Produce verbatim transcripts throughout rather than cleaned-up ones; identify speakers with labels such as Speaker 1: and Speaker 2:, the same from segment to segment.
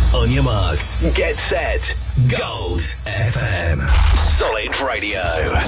Speaker 1: On your marks, get set, Gold F M. Solid Radio.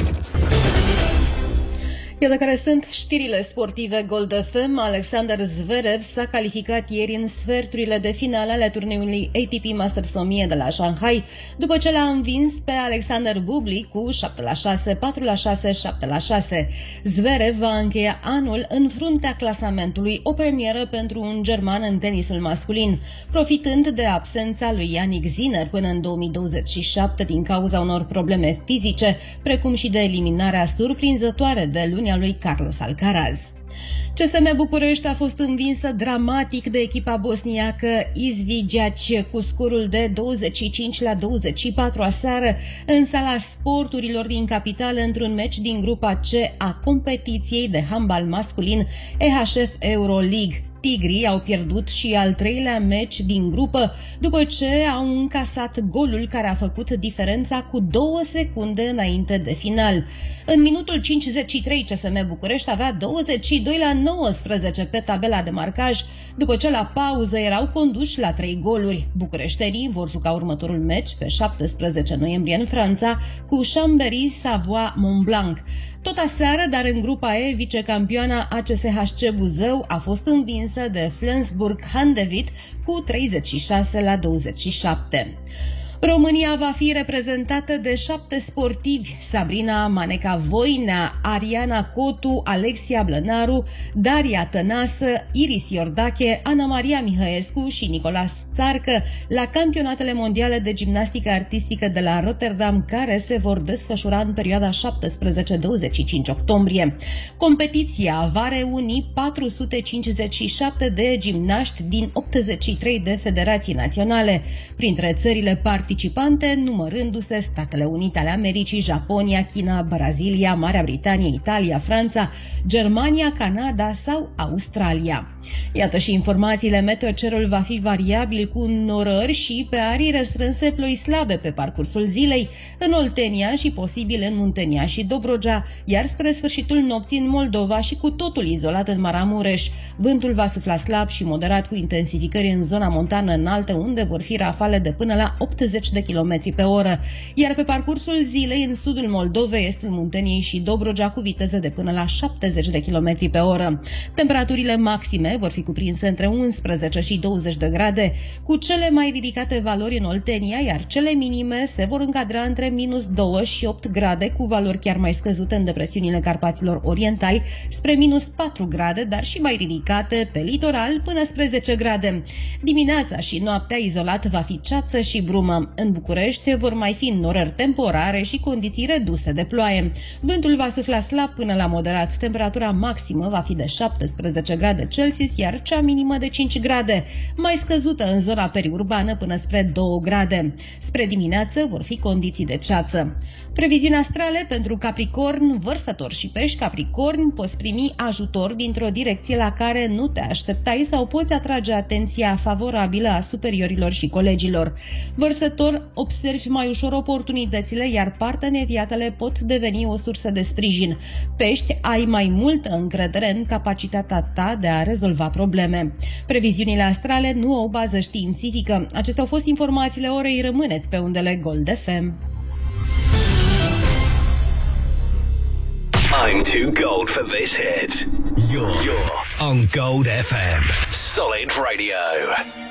Speaker 2: Iată care sunt știrile sportive Gold F M. Alexander Zverev s-a calificat ieri în sferturile de finale ale turneului A T P Masters o mie de la Shanghai, după ce l-a învins pe Alexander Bublik cu șapte la șase, patru la șase, șapte la șase. Zverev va încheia anul în fruntea clasamentului, o premieră pentru un german în tenisul masculin, profitând de absența lui Jannik Sinner până în două mii douăzeci și șapte din cauza unor probleme fizice, precum și de eliminarea surprinzătoare de luni a lui Carlos Alcaraz. C S M București a fost învinsă dramatic de echipa bosniacă Izviđac cu scorul de douăzeci și cinci la douăzeci și patru aseară în sala sporturilor din capitală într-un meci din grupa C a competiției de handbal masculin E H F Euroleague. Tigrii au pierdut și al treilea meci din grupă după ce au încasat golul care a făcut diferența cu două secunde înainte de final. În minutul cincizeci și trei C S M București avea douăzeci și doi la nouăsprezece pe tabela de marcaj, după ce la pauză erau conduși la trei goluri. Bucureștenii vor juca următorul meci pe șaptesprezece noiembrie în Franța cu Chambéry Savoie Montblanc. Tot aseară, dar în grupa E, vicecampioana A C S H C Buzău a fost învinsă de Flensburg Handewitt cu treizeci și șase la douăzeci și șapte. România va fi reprezentată de șapte sportivi: Sabrina Maneca-Voinea, Ariana Cotu, Alexia Blănaru, Daria Tănasă, Iris Iordache, Ana Maria Mihăescu și Nicolas Țarcă la campionatele mondiale de gimnastică artistică de la Rotterdam, care se vor desfășura în perioada șaptesprezece douăzeci și cinci octombrie. Competiția va reuni patru sute cincizeci și șapte de gimnaști din optzeci și trei de federații naționale, printre țările participante participante numărându-se Statele Unite ale Americii, Japonia, China, Brazilia, Marea Britanie, Italia, Franța, Germania, Canada sau Australia. Iată și informațiile meteo. Cerul va fi variabil cu norări și pe arii restrânse ploi slabe pe parcursul zilei în Oltenia și posibil în Muntenia și Dobrogea, iar spre sfârșitul nopții în Moldova și cu totul izolat în Maramureș. Vântul va sufla slab și moderat cu intensificări în zona montană înaltă, unde vor fi rafale de până la optzeci de kilometri pe oră, iar pe parcursul zilei în sudul Moldovei, estul Munteniei și Dobrogea cu viteză de până la șaptezeci de kilometri pe oră. Temperaturile maxime vor fi cuprinse între unsprezece și douăzeci de grade, cu cele mai ridicate valori în Oltenia, iar cele minime se vor încadra între minus doi și opt grade, cu valori chiar mai scăzute în depresiunile Carpaților Orientali, spre minus patru grade, dar și mai ridicate pe litoral până spre zece grade. Dimineața și noaptea izolat va fi ceață și brumă. În București vor mai fi norări temporare și condiții reduse de ploaie. Vântul va sufla slab până la moderat. Temperatura maximă va fi de șaptesprezece grade Celsius, iar cea minimă de cinci grade, mai scăzută în zona periurbană până spre două grade. Spre dimineață vor fi condiții de ceață. Previziuni astrale pentru Capricorn, Vărsător și Pești. Capricorn, poți primi ajutor dintr-o direcție la care nu te așteptai sau poți atrage atenția favorabilă a superiorilor și colegilor. Vărsător, observi mai ușor oportunitățile, iar parteneriatele pot deveni o sursă de sprijin. Pești, ai mai multă încredere în capacitatea ta de a rezolva probleme. Previziunile astrale nu au bază științifică. Acestea au fost informațiile orei. Rămâneți pe undele Gold F M.
Speaker 1: I'm too gold for this hit. You're, you're on Gold F M. Solid Radio.